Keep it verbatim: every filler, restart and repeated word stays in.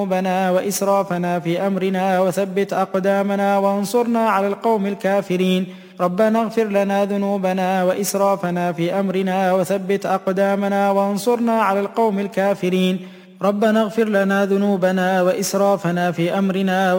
ذنوبنا وإسرافنا في أمرنا وثبت أقدامنا وانصرنا على القوم الكافرين. ربنا اغفر لنا ذنوبنا وإسرافنا في أمرنا وثبت أقدامنا وانصرنا على القوم الكافرين. ربنا اغفر لنا ذنوبنا وإسرافنا في أمرنا